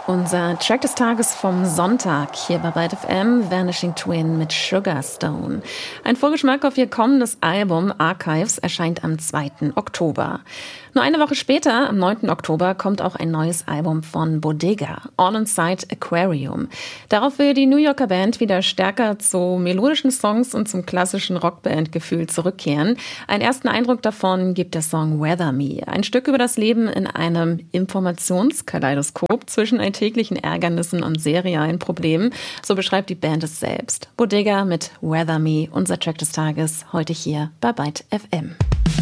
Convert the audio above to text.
Unser Track des Tages vom Sonntag hier bei Byte FM, Vanishing Twin mit Sugarstone. Ein Vorgeschmack auf ihr kommendes Album Archives erscheint am 2. Oktober. Nur eine Woche später, am 9. Oktober, kommt auch ein neues Album von Bodega, All Inside Aquarium. Darauf will die New Yorker Band wieder stärker zu melodischen Songs und zum klassischen Rockband-Gefühl zurückkehren. Einen ersten Eindruck davon gibt der Song Weather Me, ein Stück über das Leben in einem Informationskaleidoskop zwischen alltäglichen Ärgernissen und serialen Problemen. So beschreibt die Band es selbst. Bodega mit Weather Me, unser Track des Tages, heute hier bei Byte FM.